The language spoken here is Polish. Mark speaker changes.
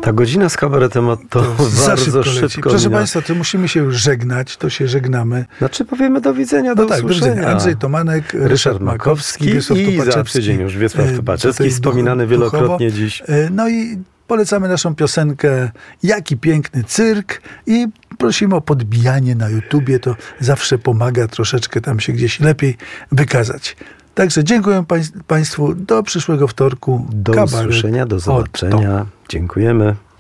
Speaker 1: Ta godzina z kabaretem to bardzo szybko
Speaker 2: Proszę Państwa, to musimy się już żegnać, to się żegnamy.
Speaker 1: Znaczy powiemy do widzenia, do usłyszenia.
Speaker 2: Do widzenia. Andrzej Tomanek, Ryszard Makowski,
Speaker 1: Wiesław Tupaczewski. Za tydzień już Wiesław Tupaczewski, wspominany wielokrotnie dziś.
Speaker 2: No i polecamy naszą piosenkę Jaki piękny cyrk i prosimy o podbijanie na YouTubie, to zawsze pomaga troszeczkę tam się gdzieś lepiej wykazać. Także dziękuję Państwu. Do przyszłego wtorku.
Speaker 1: Do usłyszenia, do zobaczenia. Dziękujemy.